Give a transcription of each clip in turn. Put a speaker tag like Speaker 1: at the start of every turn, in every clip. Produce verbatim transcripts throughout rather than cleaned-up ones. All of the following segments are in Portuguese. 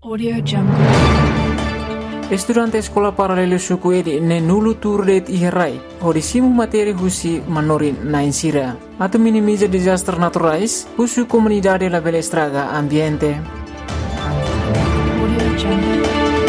Speaker 1: Audio Jungle.
Speaker 2: Estudante sekolah paralelo suku edi ne nulu turdet iherai. Hodisimu materi husi manorin nainsira. Atau minimiza disaster naturais, husu comunidade la bella estraga ambiente.
Speaker 1: Audio Jungle.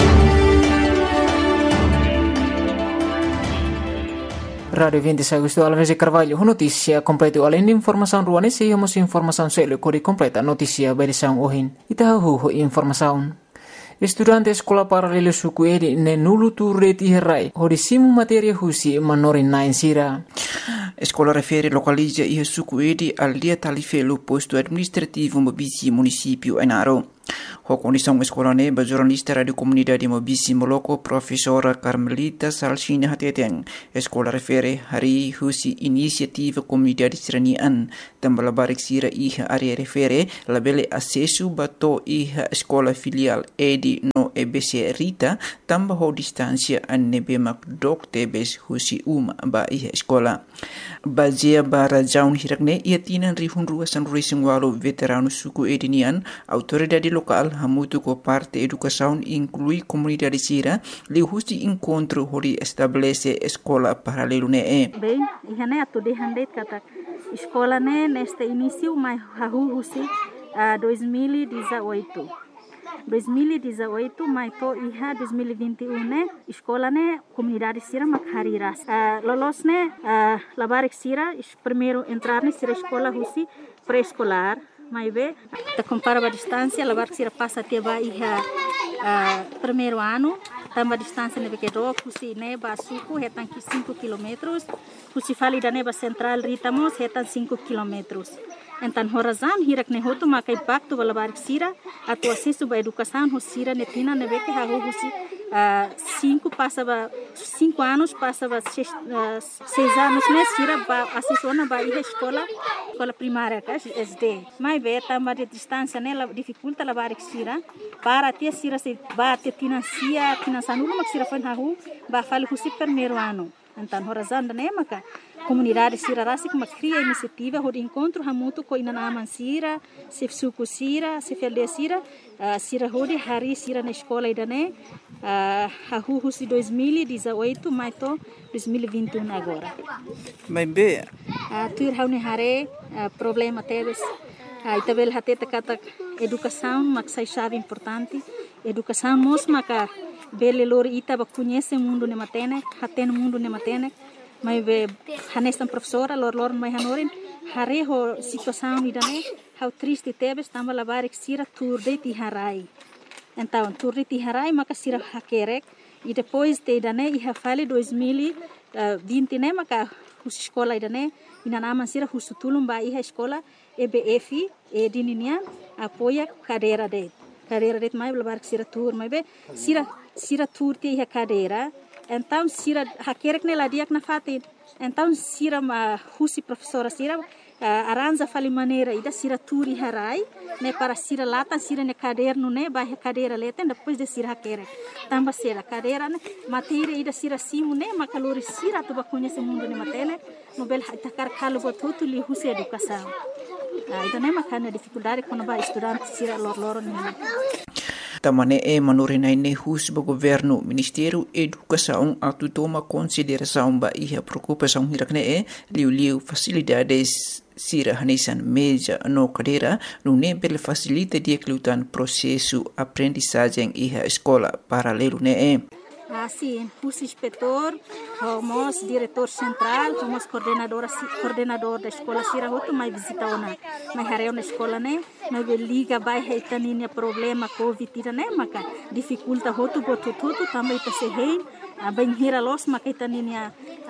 Speaker 2: Radio vinte Agosto Alves Carvalho, notícia completa além de informação ruane, se temos informação selo kode completa notícia berisang ohin. Itahu informação. Estudante sekolah paralelo suku edi ne nulu turret iherai. Hodisimu materia husi manorin nainsira.
Speaker 3: Escola refere localiza ia suku edi al dia talifelo posto administrativo Mobisi município Enaro. Ho condição escola ne ba jornalista radio comunidade Mobisi Moloko professora Carmelita Salsina Hateteng. Escola refere hari husi inisiativa comunidade seranian tambah barik sira iha area refere labele acesso bato iha escola filial edi no E B C Rita tambah ho distância anebe mak dok tebes husi uma ba iha escola. Bazia bara jaun hirakne ia tinan rihun ruasan racing walo veterano suku edinian autoridade local hamutu ko parte educação inclui comunidade sira li husi encontro hori estabelece escola paralelo ne e.
Speaker 4: Bem, ihane atu de handeit kata escola ne neste início mai hahu husi uh, dois mil e dezoito. dois mil e dezoito mai to iha dois mil e vinte e um ne escola ne comunidade sira makhariras uh, lolos ne uh, labarik sira primeiro entrar ne sira escola husi pré-escolar mai be ta compara a distância labarik sira passa até ba iha uh, primeiro ano tamba distância ne beke do husi ne ba suku hetan cinco quilômetros husi fali da ne ba central ritamos hetan cinco quilômetros. Então, horazan hirak ne hotu makai baktu balabarik sira atu acesso ba educação hosira netina nebeke hahu husi cinco passa ba cinco anos passa ba seis, uh, seis anos ne sira ba acesso na ba iha escola escola primária ka S D mai be tamba de distância ne la dificulta labarik sira para tia sira se ba tia financia financiando mak sira fan hahu ba fali husi primeiro ano. Então, horazan da ne maka comunidade sira rasi que cria iniciativa de encontro hamutu ko inanaman sira se suku sira se felde sira uh, sira hodi hari sira na escola idane uh, hahu husi dois mil e dezoito mais to dois mil e vinte e um agora.
Speaker 3: Mas be
Speaker 4: uh, tuir haune hare uh, problema teves uh, itabel hateta kata educação maksai chave importante educação mos maka bele lor ita ba conhece mundo ne matene haten mundo ne matene mai be hanestan professora lor lor mai hanorin hare ho situação idane how triste tebes tamba labarik sira turde ti harai então turde ti harai maka sira hakerek e depois te idane iha fale dois mil e vinte ne maka hus escola idane inanaman sira husutulum ba iha escola E B F e dininian apoia cadeira de cadeira de mai labarik sira tur mai be sira sira tur ti iha cadeira. Então, sira hakerek ne ladiak na fatin. Então, sira ma husi professora sira uh, aranja fali maneira ida sira turi harai ne para sira latan sira ne caderno ne ba cadeira leten depois de sira hakerek. Tamba sira cadeira ne matéria ida sira simu ne makalori sira tu ba conhece mundo ne matene no bel takar kalu botutu li husi educação. Uh, ida ne makana dificuldade quando ba estudante sira lor lor ne.
Speaker 3: Tamane e manorinai ne hus ba governo Ministério Educação atu toma consideração ba iha preocupação hirakne e liu liu facilidades sira hanesan meja no cadeira no ne bel facilita dia klutan processo aprendizagem iha escola paralelo ne e.
Speaker 4: Assim, hus inspetor, homos diretor central, homos coordenador coordenador da escola sira hotu mai visita ona mai hareu na escola ne mai liga bai heitaninia problema covid ira ne maka dificulta hotu botu tutu também ta se hein bem hira los maka heitaninia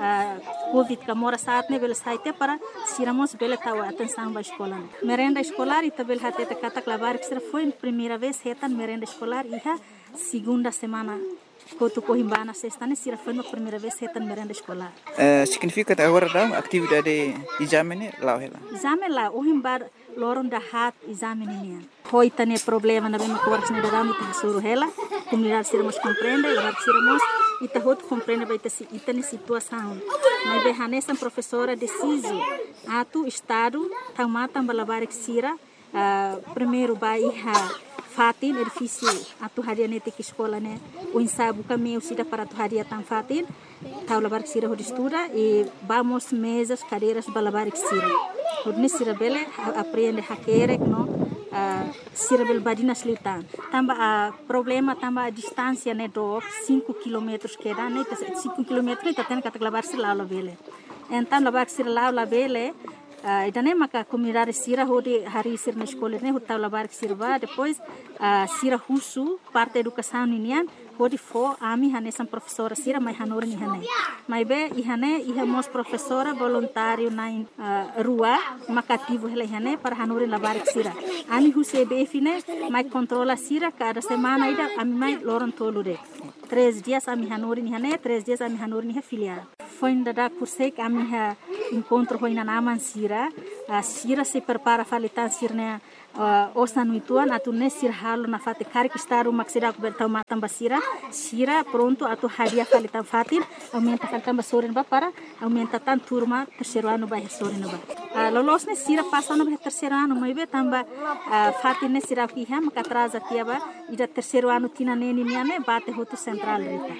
Speaker 4: covid kamora saat ne bel saite para siramos bel tawa atenção ba escola ne merenda escolar ita bel hateta kata klabar que foi primeira vez hetan merenda escolar iha segunda semana Kotu Cohimbana sexta ne sira foi a primeira vez hetan merenda escolar.
Speaker 3: Uh, significa agora da atividade exame lá ela.
Speaker 4: Exame lá o himbar loron da hat exame ne. Hoi tane problema na bem cortes ne da mu suru hela. Comunidade sira mos compreende, lá sira mos ita hot compreende vai ter ita ne situação. Mas be hanesan professora deciso atu estado tamata balabarik sira uh, primeiro ba iha fatin edifício atu haria nete que escola né o ensabu caminho sida para tu haria tan fatin tau labar que sira de estuda e vamos mesas cadeiras balabar que sira hodne sira bele aprende hakere no uh, sira bel badina slitan tamba a uh, problema tamba a distância né do cinco quilômetros que dá né cinco quilômetros tá tendo que labar sira lá bele então labar sira lá bele Uh, idane maka comunidade sira hodi hari sir na escola ne hota labar que sirva depois uh, sira husu parte educação ninian hodi fo ami hane sam professora sira mai hanor ni hane mai be i hane i hamos professora voluntário na uh, rua makativo hele hane para hanor labar que sira ami huse be fine mai controla sira cada semana ida ami mai loron tolude três dias ami hanor ni hane três dias ami hanor ni filial foi ainda da cursek ami ha encontro foi na naman sira a sira se prepara falitan sirne uh, osa nuituan atu ne sir halo na fate kari que está uma sira coberta uma tamba sira sira pronto atu hadia falitan fatin aumenta falitan basorin ba para aumenta tan turma terceiro ano ba sorin ba uh, lolos ne sira passa no terceiro ano mai be tamba uh, fatin ne sira ki ha maka atrasa tiaba ida terceiro ano tina ne ni ne bate hoto central rita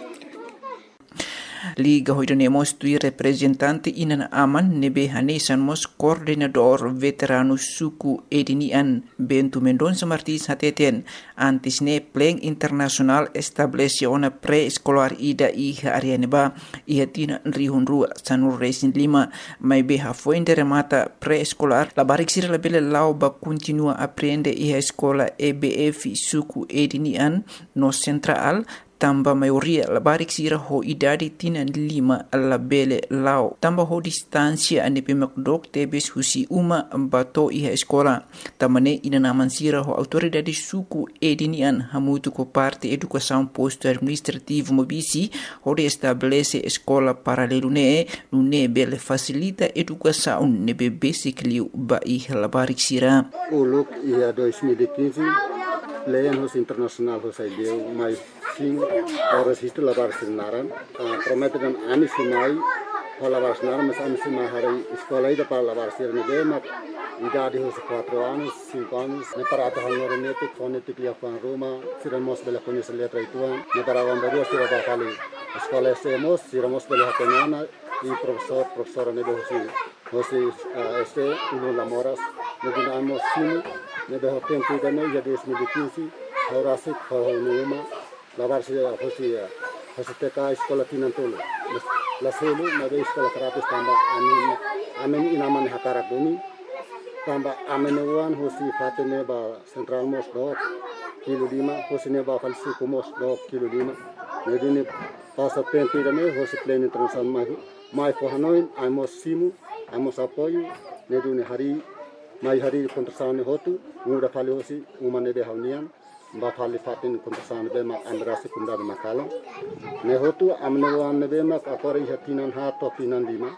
Speaker 3: Liga hoidanemos tui representante inan aman nebe hanesan mos coordenador veterano suku edinian Bento Mendonça Martins hateten antis ne pleng internasional estableciona pre-escolar ida iha arianeba iha tina rihun rua sanur resin lima mai beha fuente remata pre-escolar la barik sira la bele lau ba continua aprende iha escola E B F suku edinian no central tamba maioria la barik sira ho idade tina lima la bele lao tamba ho distancia ane pemak dok tebes husi uma bato iha escola tamane ina naman sira ho autoridade suku edinian hamutu ko parte educação posto administrativo mobisi ho de estabelece escola paralelo ne no ne bele facilita educação ne be basically ba iha la barik sira
Speaker 1: o look ia dois mil e quinze Leyan hos internasional hos ideu mai sim horas isto lavar sinaran promete dan ani sinai lavar sinaran mas ani sinai hari escola ida para lavar sirne de mak idade hos quatro anos cinco anos ne para ata hanor nete fonetic lia fan Roma siramos bela conhece letra ituan ne para vambaru sira ba fali escola semos siramos bela hatenana e professor professora ne de hosi hosi este uno lamoras ne dinamos sim ne de hoten tuda ne ya dois mil e quinze horasi khonuma lavar se hosi hosi teka escola tinantolo la selo na de escola karate tamba amen amen inaman hakara bumi tamba amen wan hosi fatene ba central mos do kilo lima hosi ne ba falsi komos do kilo lima ne dine passa tempo da ne hosi pleno internacional mai mai fornoin amos simu amos apoio ne dine hari mai hari kontrasane hotu muda fali hosi umane de haunian ba fali fatin kontrasane be mak andrasi kunda de makala ne hotu amne wan be mak akore hatinan ha to tinan lima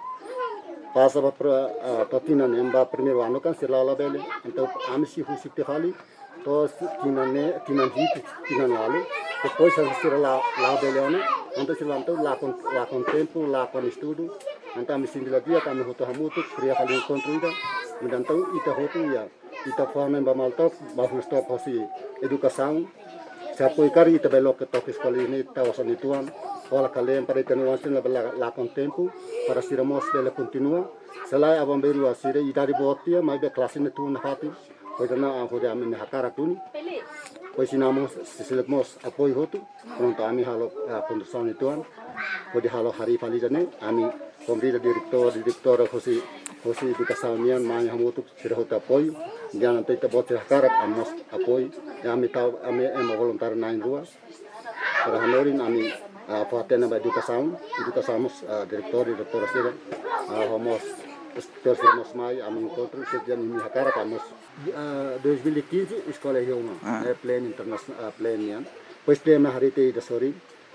Speaker 1: pasa ba to tinan emba primeiro ano kan silala bele então amsi husi te fali to tinan ne tinan hit tinan wale depois a sira la la bele ano então silanto la con la con tempo la con estudo então amsi la dia kan hotu hamutu kriya fali encontro Medantau ita hotu ya ita forma ba maltop ba stop hosi educação se apoio cari ita belo que toque escola ini ta osan ituan ola kalem para ita nuansin la la con tempo para siramos dele continua selai abam beru asire ita di botia mai be classe ne tu na hati pois na a hode amen hakara tuni pois sinamos sisilemos apoio hotu pronto ami halo condução ituan pode halo hari falijane ami pemerintah direktor direktor hosi hosi educação nian mai hamutu sira hota apoio dia nanti te bote hakarak amos apoio ya ami tau ami emo voluntário na rua para hanorin ami fatena ba educação educação direktor direktor sira homos terus mai ami encontro sejak ini hakarak amos dois mil e quinze escola Rioma é pleno internacional pleno nian pois pleno hari te da sori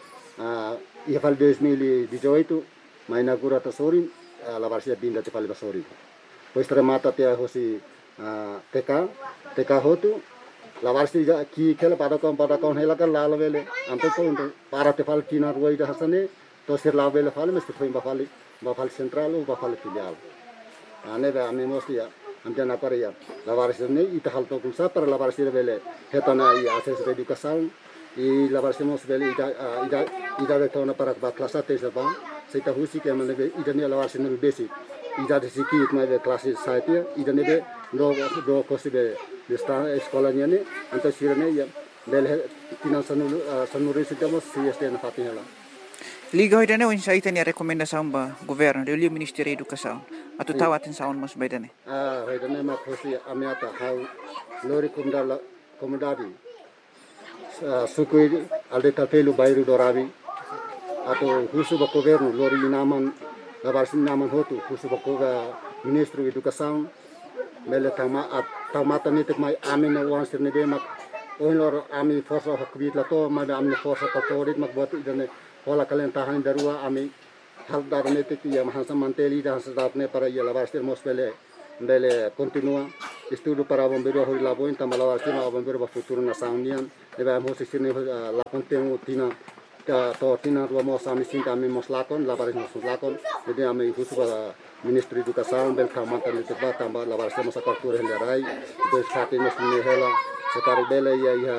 Speaker 1: ia fal dois mil e dezoito mai inaugura ta sori la varsia binda te fali basori pois tremata te hosi T K T K hotu la varsia ki kela pada kon pada kon hela kan la vele anto to para te fal tina ruai da hasane to sir la vele fali mes foi ba fali ba fali central ba fali filial ane ba ame mostia amjan apa ya lavares ini ita hal to kulsa para lavares bele hetana i akses educação e lavares mos bele ida ida ida de tona para ba classe te serba seita husi ke man be ida ne lavares ne basic ida de sikit mai be classe saipia ida ne be do do kosibe de sta escola ne anta sirene ya bele tinan sanu sanuri sitamos si este na fatinela.
Speaker 3: Liga hoy dane sa ita ni rekomendasaon ba governo de li Ministério da Educação atau tahu atensaon mas bedane.
Speaker 1: Ah, hoy dane ma kosi amiata hau lori kumdala komodadi. Sukui alde tapelu bairu dorabi atau husu ba governo lori naman labarsin naman hotu husu ba koga Ministro Educação mele tama at tamata nitek mai amine wan sirne de mak oin lor ami forsa hakbit lato ma amne forsa katorit mak buat idane Hola kalian tahan darua ami hal darne te ya mahasa manteli dan sedapne para ya lavarster mosbele bele continua estudo para bombero hori laboin tamalavarster ma bombero ba futuro na saunian debe amo sisine la contenu tina ta to tina rua mos ami sinta ami mos lakon lavares mos lakon debe ami husu para Ministro Educação bel kamanta le te ba tamba lavarster mos apertura helerai dos fatin mos ne hela sekari bele ya